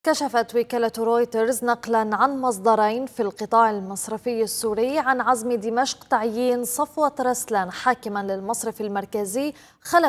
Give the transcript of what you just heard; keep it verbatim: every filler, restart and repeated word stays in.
كشفت وكالة رويترز نقلا عن مصدرين في القطاع المصرفي السوري عن عزم دمشق تعيين صفوة رسلان حاكما للمصرف المركزي خلف